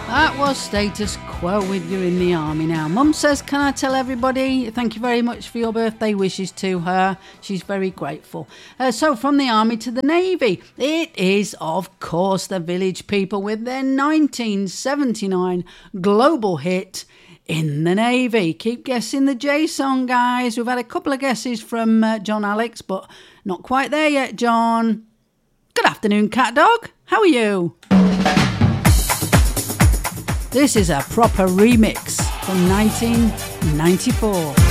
That was Status Quo with You in the Army. Now, Mum says, can I tell everybody, thank you very much for your birthday wishes to her. She's very grateful. So from the Army to the Navy, it is, of course, the Village People with their 1979 global hit, In the Navy. Keep guessing the J song, guys. We've had a couple of guesses from John Alex, but not quite there yet, John. Good afternoon, Cat Dog. How are you? This is a proper remix from 1994.